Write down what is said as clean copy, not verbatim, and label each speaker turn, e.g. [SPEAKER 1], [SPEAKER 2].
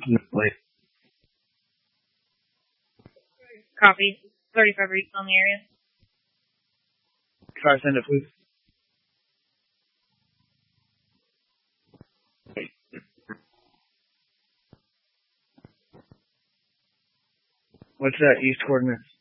[SPEAKER 1] Wait.
[SPEAKER 2] Copy. 35 Reach on the area.
[SPEAKER 1] Try to send it, please. What's that east coordinates?